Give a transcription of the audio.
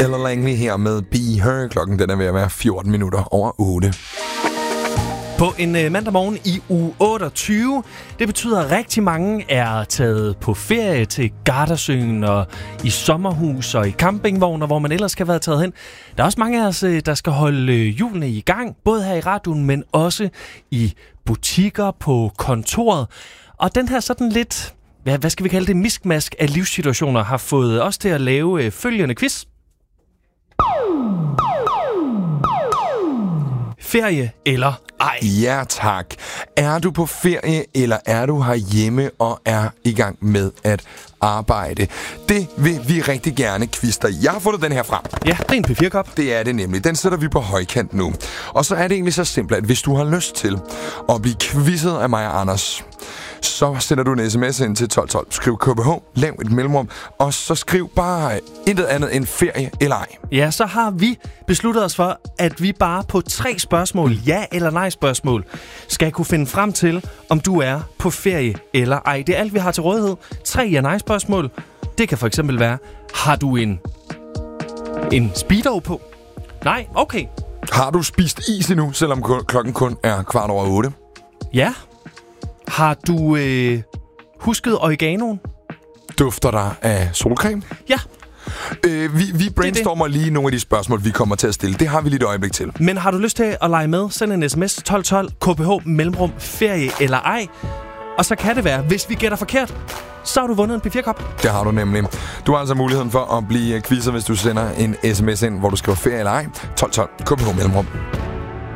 Ella Langley her med Be Her. Klokken den er ved at være 14 minutter over 8. På en mandag morgen i uge 28. Det betyder, at rigtig mange er taget på ferie til Gardasøen og i sommerhus og i campingvogn, og hvor man ellers skal være taget hen. Der er også mange af os, der skal holde hjulene i gang, både her i radioen, men også i butikker, på kontoret. Og den her sådan lidt, hvad skal vi kalde det, miskmask af livssituationer har fået os til at lave følgende quiz. Ferie eller ej? Ja, tak. Er du på ferie, eller er du herhjemme og er i gang med at arbejde? Det vil vi rigtig gerne quizte dig. Jeg har fundet den her frem. Ja, det er en P4-kop. Det er det nemlig. Den sætter vi på højkant nu. Og så er det egentlig så simpelt, at hvis du har lyst til at blive quizzet af mig og Anders, så sender du en sms ind til 1212. Skriv KBH, lav et mellemrum, og så skriv bare intet andet end ferie eller ej. Ja, så har vi besluttet os for, at vi bare på 3 spørgsmål, ja eller nej spørgsmål, skal kunne finde frem til, om du er på ferie eller ej. Det er alt, vi har til rådighed. 3 ja-nej spørgsmål. Det kan for eksempel være, har du en speedo på? Nej, okay. Har du spist is endnu, selvom klokken kun er 7:15? Ja. Har du husket oreganoen? Dufter der af solcreme? Ja. Vi brainstormer lige nogle af de spørgsmål, vi kommer til at stille. Det har vi lige et øjeblik til. Men har du lyst til at lege med, send en sms 1212 KBH mellemrum ferie eller ej. Og så kan det være, hvis vi gætter forkert, så har du vundet en P4-kop. Det har du nemlig. Du har altså muligheden for at blive quizzet, hvis du sender en sms ind, hvor du skriver ferie eller ej. 1212 KBH mellemrum.